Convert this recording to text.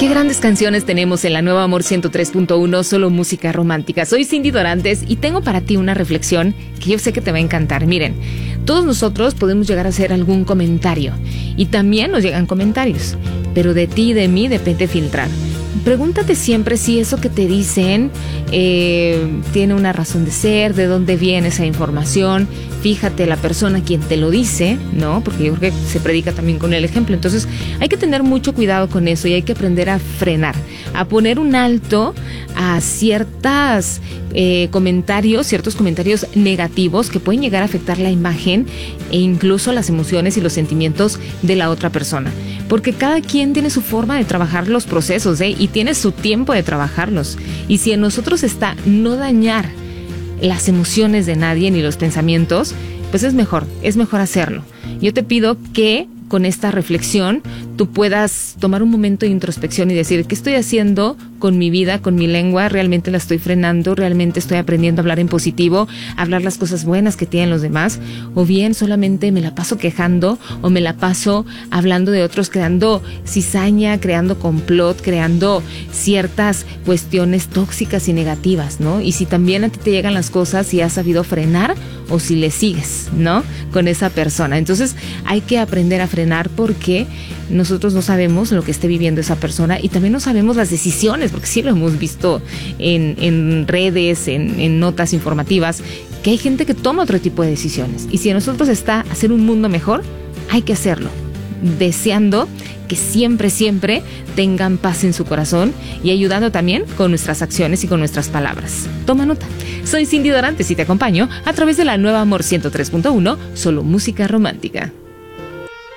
Qué grandes canciones tenemos en la Nueva Amor 103.1, solo música romántica. Soy Cindy Dorantes y tengo para ti una reflexión que yo sé que te va a encantar. Miren, todos nosotros podemos llegar a hacer algún comentario y también nos llegan comentarios, pero de ti y de mí depende filtrar. Pregúntate siempre si eso que te dicen tiene una razón de ser, de dónde viene esa información. Fíjate la persona quien te lo dice, ¿no? Porque yo creo que se predica también con el ejemplo. Entonces hay que tener mucho cuidado con eso y hay que aprender a frenar, a poner un alto a ciertos comentarios negativos que pueden llegar a afectar la imagen e incluso las emociones y los sentimientos de la otra persona. Porque cada quien tiene su forma de trabajar los procesos, y tiene su tiempo de trabajarlos. Y si en nosotros está no dañar las emociones de nadie ni los pensamientos, pues es mejor hacerlo. Yo te pido que con esta reflexión tú puedas tomar un momento de introspección y decir, ¿qué estoy haciendo con mi vida, con mi lengua? ¿Realmente la estoy frenando? ¿Realmente estoy aprendiendo a hablar en positivo? ¿A hablar las cosas buenas que tienen los demás? ¿O bien solamente me la paso quejando o me la paso hablando de otros, creando cizaña, creando complot, creando ciertas cuestiones tóxicas y negativas, ¿no? Y si también a ti te llegan las cosas, si has sabido frenar o si le sigues, ¿no? Con esa persona. Entonces hay que aprender a frenar porque nosotros no sabemos lo que esté viviendo esa persona y también no sabemos las decisiones, porque sí lo hemos visto en redes, en notas informativas, que hay gente que toma otro tipo de decisiones. Y si a nosotros está hacer un mundo mejor, hay que hacerlo, deseando que siempre tengan paz en su corazón y ayudando también con nuestras acciones y con nuestras palabras. Toma nota. Soy Cindy Dorantes y te acompaño a través de la Nueva Amor 103.1, solo música romántica.